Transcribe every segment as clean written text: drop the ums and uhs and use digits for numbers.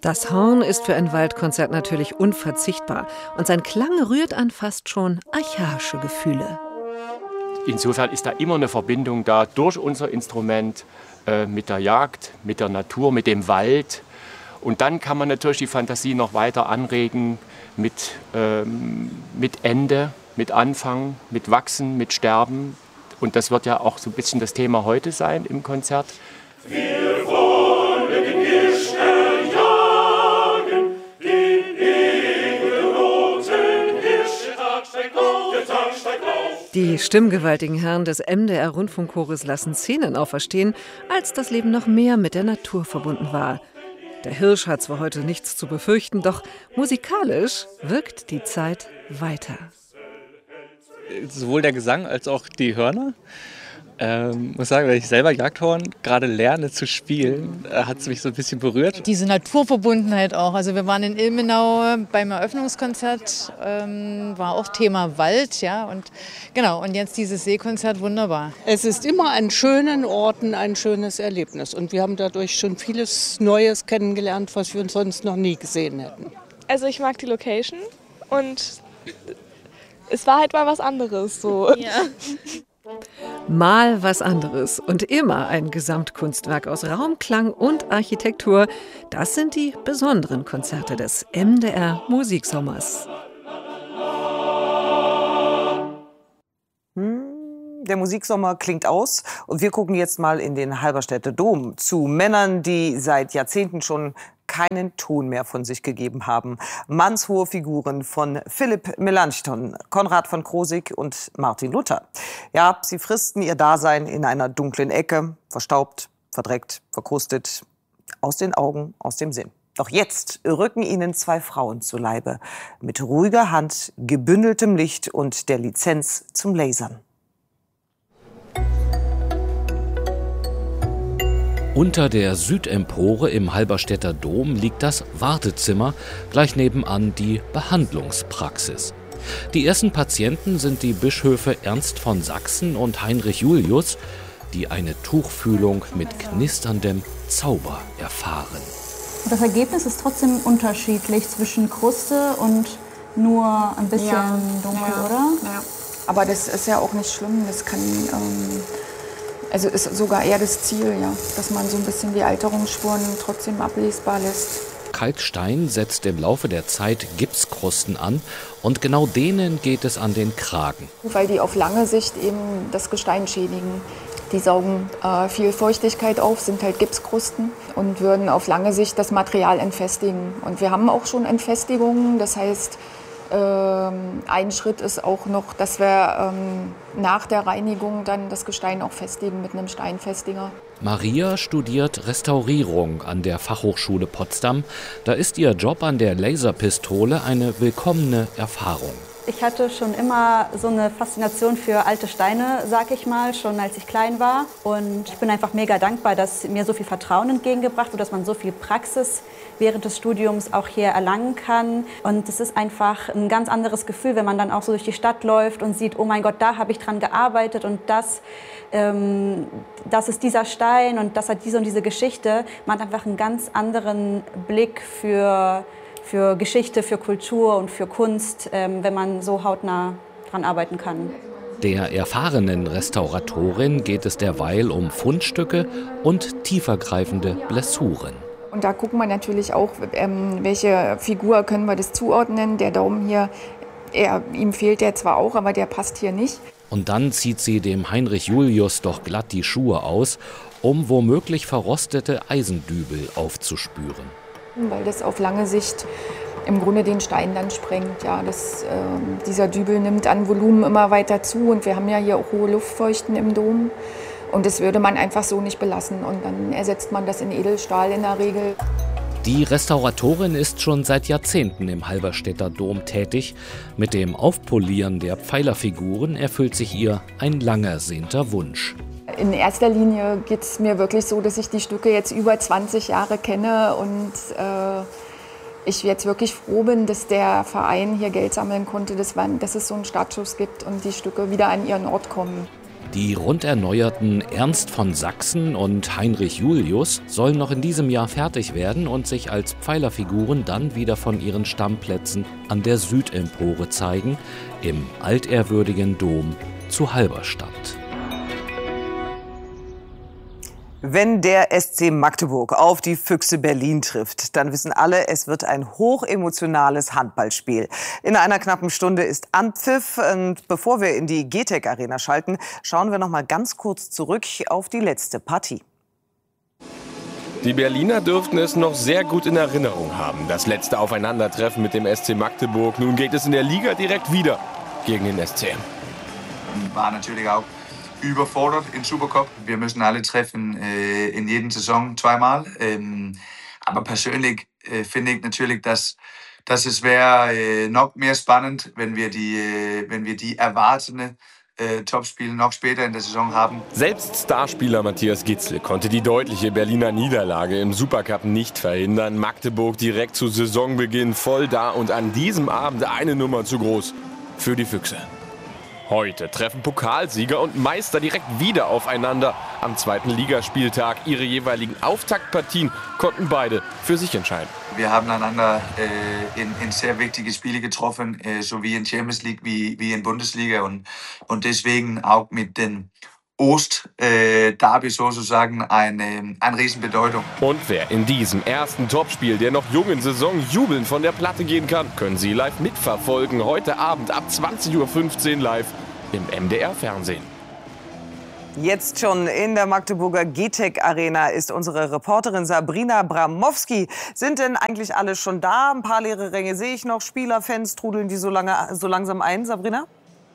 Das Horn ist für ein Waldkonzert natürlich unverzichtbar und sein Klang rührt an fast schon archaische Gefühle. Insofern ist da immer eine Verbindung da durch unser Instrument mit der Jagd, mit der Natur, mit dem Wald. Und dann kann man natürlich die Fantasie noch weiter anregen mit Ende, mit Anfang, mit Wachsen, mit Sterben. Und das wird ja auch so ein bisschen das Thema heute sein im Konzert. Wir wollen den Hirsch erjagen, den edelroten Hirsch. Der Tag steigt auf, der Tag steigt auf. Die stimmgewaltigen Herren des MDR-Rundfunkchores lassen Szenen auferstehen, als das Leben noch mehr mit der Natur verbunden war. Der Hirsch hat zwar heute nichts zu befürchten, doch musikalisch wirkt die Zeit weiter. Sowohl der Gesang als auch die Hörner. Muss sagen, wenn ich selber Jagdhorn gerade lerne zu spielen, hat es mich so ein bisschen berührt. Diese Naturverbundenheit auch. Also wir waren in Ilmenau beim Eröffnungskonzert, war auch Thema Wald, ja. Und genau, und jetzt dieses Seekonzert, wunderbar. Es ist immer an schönen Orten ein schönes Erlebnis. Und wir haben dadurch schon vieles Neues kennengelernt, was wir uns sonst noch nie gesehen hätten. Also ich mag die Location und es war halt mal was anderes. So. Ja. Mal was anderes und immer ein Gesamtkunstwerk aus Raum, Klang und Architektur. Das sind die besonderen Konzerte des MDR Musiksommers. Der Musiksommer klingt aus und wir gucken jetzt mal in den Halberstädter Dom zu Männern, die seit Jahrzehnten schon keinen Ton mehr von sich gegeben haben. Mannshohe Figuren von Philipp Melanchthon, Konrad von Krosigk und Martin Luther. Ja, sie fristen ihr Dasein in einer dunklen Ecke, verstaubt, verdreckt, verkrustet, aus den Augen, aus dem Sinn. Doch jetzt rücken ihnen zwei Frauen zu Leibe, mit ruhiger Hand, gebündeltem Licht und der Lizenz zum Lasern. Unter der Südempore im Halberstädter Dom liegt das Wartezimmer, gleich nebenan die Behandlungspraxis. Die ersten Patienten sind die Bischöfe Ernst von Sachsen und Heinrich Julius, die eine Tuchfühlung mit knisterndem Zauber erfahren. Das Ergebnis ist trotzdem unterschiedlich zwischen Kruste und nur ein bisschen dunkel, oder? Ja. Aber das ist ja auch nicht schlimm. Das kann, also ist sogar eher das Ziel, ja, dass man so ein bisschen die Alterungsspuren trotzdem ablesbar lässt. Kalkstein setzt im Laufe der Zeit Gipskrusten an und genau denen geht es an den Kragen. Weil die auf lange Sicht eben das Gestein schädigen. Die saugen viel Feuchtigkeit auf, sind halt Gipskrusten und würden auf lange Sicht das Material entfestigen. Und wir haben auch schon Entfestigungen, das heißt, ein Schritt ist auch noch, dass wir nach der Reinigung dann das Gestein auch festigen mit einem Steinfestiger. Maria studiert Restaurierung an der Fachhochschule Potsdam. Da ist ihr Job an der Laserpistole eine willkommene Erfahrung. Ich hatte schon immer so eine Faszination für alte Steine, sag ich mal, schon als ich klein war. Und ich bin einfach mega dankbar, dass mir so viel Vertrauen entgegengebracht wird, dass man so viel Praxis während des Studiums auch hier erlangen kann. Und es ist einfach ein ganz anderes Gefühl, wenn man dann auch so durch die Stadt läuft und sieht, oh mein Gott, da habe ich dran gearbeitet und das ist dieser Stein und das hat diese und diese Geschichte. Man hat einfach einen ganz anderen Blick für Geschichte, für Kultur und für Kunst, wenn man so hautnah dran arbeiten kann. Der erfahrenen Restauratorin geht es derweil um Fundstücke und tiefergreifende Blessuren. Und da gucken wir natürlich auch, welche Figur können wir das zuordnen. Der Daumen hier, ihm fehlt der zwar auch, aber der passt hier nicht. Und dann zieht sie dem Heinrich Julius doch glatt die Schuhe aus, um womöglich verrostete Eisendübel aufzuspüren. Weil das auf lange Sicht im Grunde den Stein dann sprengt. Ja, dieser Dübel nimmt an Volumen immer weiter zu und wir haben ja hier auch hohe Luftfeuchten im Dom. Und das würde man einfach so nicht belassen und dann ersetzt man das in Edelstahl in der Regel. Die Restauratorin ist schon seit Jahrzehnten im Halberstädter Dom tätig. Mit dem Aufpolieren der Pfeilerfiguren erfüllt sich ihr ein lang ersehnter Wunsch. In erster Linie geht es mir wirklich so, dass ich die Stücke jetzt über 20 Jahre kenne und ich jetzt wirklich froh bin, dass der Verein hier Geld sammeln konnte, dass es so einen Startschuss gibt und die Stücke wieder an ihren Ort kommen. Die rund erneuerten Ernst von Sachsen und Heinrich Julius sollen noch in diesem Jahr fertig werden und sich als Pfeilerfiguren dann wieder von ihren Stammplätzen an der Südempore zeigen, im altehrwürdigen Dom zu Halberstadt. Wenn der SC Magdeburg auf die Füchse Berlin trifft, dann wissen alle, es wird ein hochemotionales Handballspiel. In einer knappen Stunde ist Anpfiff. Und bevor wir in die GTEC Arena schalten, schauen wir noch mal ganz kurz zurück auf die letzte Partie. Die Berliner dürften es noch sehr gut in Erinnerung haben. Das letzte Aufeinandertreffen mit dem SC Magdeburg. Nun geht es in der Liga direkt wieder gegen den SCM. War natürlich auch überfordert im Supercup. Wir müssen alle treffen in jeder Saison zweimal. Aber persönlich finde ich natürlich, dass es wäre noch mehr spannend, wenn wir die erwartete Topspiele noch später in der Saison haben. Selbst Starspieler Matthias Gitzle konnte die deutliche Berliner Niederlage im Supercup nicht verhindern. Magdeburg direkt zu Saisonbeginn voll da und an diesem Abend eine Nummer zu groß für die Füchse. Heute treffen Pokalsieger und Meister direkt wieder aufeinander. Am zweiten Ligaspieltag ihre jeweiligen Auftaktpartien konnten beide für sich entscheiden. Wir haben einander in sehr wichtige Spiele getroffen, sowie in Champions League wie in Bundesliga und deswegen auch mit den Ost-Derby sozusagen eine Riesenbedeutung. Und wer in diesem ersten Topspiel der noch jungen Saison jubelnd von der Platte gehen kann, können Sie live mitverfolgen. Heute Abend ab 20:15 Uhr live im MDR-Fernsehen. Jetzt schon in der Magdeburger GTEC Arena ist unsere Reporterin Sabrina Bramowski. Sind denn eigentlich alle schon da? Ein paar leere Ränge sehe ich noch. Spieler, Fans trudeln die so langsam ein, Sabrina?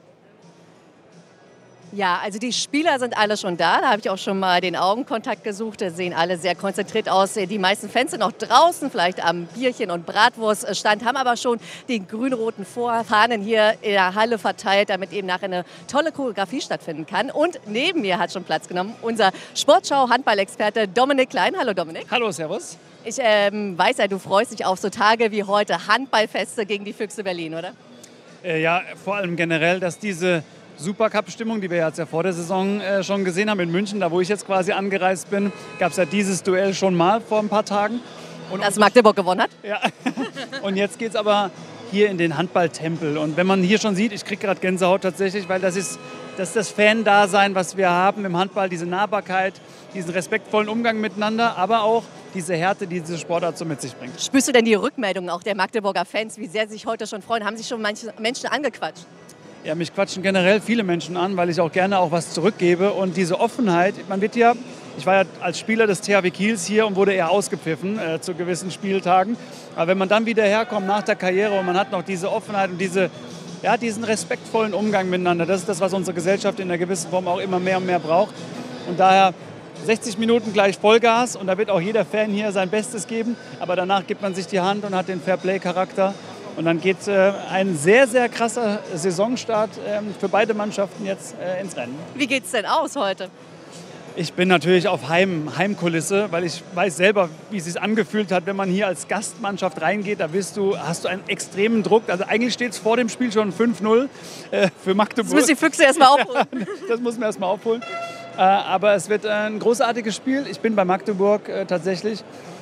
Ja, also die Spieler sind alle schon da. Da habe ich auch schon mal den Augenkontakt gesucht. Da sehen alle sehr konzentriert aus. Die meisten Fans sind noch draußen, vielleicht am Bierchen- und Bratwurststand, haben aber schon den grün-roten Fahnen hier in der Halle verteilt, damit eben nachher eine tolle Choreografie stattfinden kann. Und neben mir hat schon Platz genommen unser Sportschau-Handballexperte Dominik Klein. Hallo Dominik. Hallo, servus. Ich weiß ja, du freust dich auf so Tage wie heute, Handballfeste gegen die Füchse Berlin, oder? Ja, vor allem generell, dass diese Supercup-Stimmung, die wir jetzt ja vor der Saison schon gesehen haben in München, da wo ich jetzt quasi angereist bin, gab es ja dieses Duell schon mal vor ein paar Tagen. Und dass Magdeburg gewonnen hat? Ja. Und jetzt geht es aber hier in den Handballtempel. Und wenn man hier schon sieht, ich kriege gerade Gänsehaut tatsächlich, weil das ist das Fan-Dasein, was wir haben im Handball, diese Nahbarkeit, diesen respektvollen Umgang miteinander, aber auch diese Härte, die diese Sportart so mit sich bringt. Spürst du denn die Rückmeldungen auch der Magdeburger Fans, wie sehr sie sich heute schon freuen? Haben sich schon manche Menschen angequatscht? Ja, mich quatschen generell viele Menschen an, weil ich auch gerne auch was zurückgebe. Und diese Offenheit, man wird ja, ich war ja als Spieler des THW Kiels hier und wurde eher ausgepfiffen zu gewissen Spieltagen. Aber wenn man dann wieder herkommt nach der Karriere und man hat noch diese Offenheit und diesen respektvollen Umgang miteinander, das ist das, was unsere Gesellschaft in einer gewissen Form auch immer mehr und mehr braucht. Und daher 60 Minuten gleich Vollgas und da wird auch jeder Fan hier sein Bestes geben. Aber danach gibt man sich die Hand und hat den Fairplay-Charakter. Und dann geht ein sehr, sehr krasser Saisonstart für beide Mannschaften jetzt ins Rennen. Wie geht's denn aus heute? Ich bin natürlich auf Heimkulisse, weil ich weiß selber, wie es sich angefühlt hat, wenn man hier als Gastmannschaft reingeht. Da hast du einen extremen Druck. Also eigentlich steht es vor dem Spiel schon 5-0 für Magdeburg. Das müssen die Füchse erst mal aufholen. Ja, das muss man erst mal aufholen. Aber es wird ein großartiges Spiel. Ich bin bei Magdeburg tatsächlich.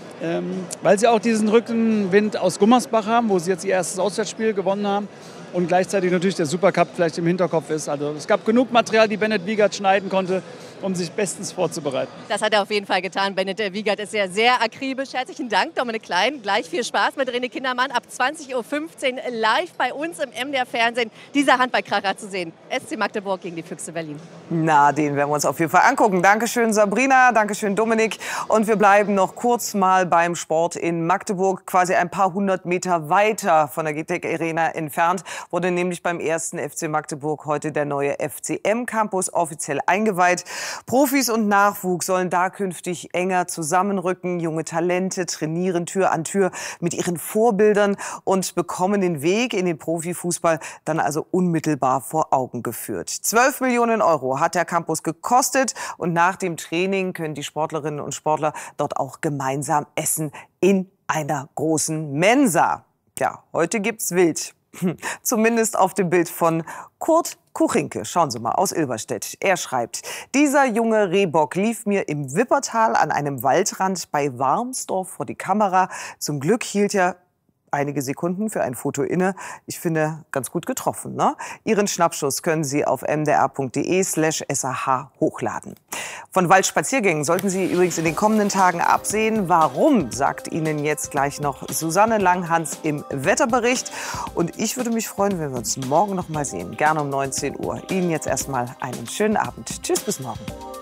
Weil sie auch diesen Rückenwind aus Gummersbach haben, wo sie jetzt ihr erstes Auswärtsspiel gewonnen haben und gleichzeitig natürlich der Supercup vielleicht im Hinterkopf ist. Also es gab genug Material, die Bennett Wiegert schneiden konnte, um sich bestens vorzubereiten. Das hat er auf jeden Fall getan. Bennett Wiegert ist ja sehr akribisch. Herzlichen Dank, Dominik Klein. Gleich viel Spaß mit René Kindermann. Ab 20:15 Uhr live bei uns im MDR-Fernsehen dieser Handballkracher zu sehen. SC Magdeburg gegen die Füchse Berlin. Na, den werden wir uns auf jeden Fall angucken. Dankeschön, Sabrina. Dankeschön, Dominik. Und wir bleiben noch kurz mal beim Sport in Magdeburg. Quasi ein paar hundert Meter weiter von der GTEC Arena entfernt wurde nämlich beim ersten FC Magdeburg heute der neue FCM-Campus offiziell eingeweiht. Profis und Nachwuchs sollen da künftig enger zusammenrücken. Junge Talente trainieren Tür an Tür mit ihren Vorbildern und bekommen den Weg in den Profifußball dann also unmittelbar vor Augen geführt. 12 Millionen Euro hat der Campus gekostet und nach dem Training können die Sportlerinnen und Sportler dort auch gemeinsam essen in einer großen Mensa. Ja, heute gibt's wild. Zumindest auf dem Bild von Kurt Kuchinke, schauen Sie mal, aus Ilberstedt. Er schreibt, dieser junge Rehbock lief mir im Wippertal an einem Waldrand bei Warmsdorf vor die Kamera. Zum Glück hielt er einige Sekunden für ein Foto inne. Ich finde, ganz gut getroffen, ne? Ihren Schnappschuss können Sie auf mdr.de/sah hochladen. Von Waldspaziergängen sollten Sie übrigens in den kommenden Tagen absehen. Warum, sagt Ihnen jetzt gleich noch Susanne Langhans im Wetterbericht. Und ich würde mich freuen, wenn wir uns morgen noch mal sehen. Gerne um 19 Uhr. Ihnen jetzt erstmal einen schönen Abend. Tschüss, bis morgen.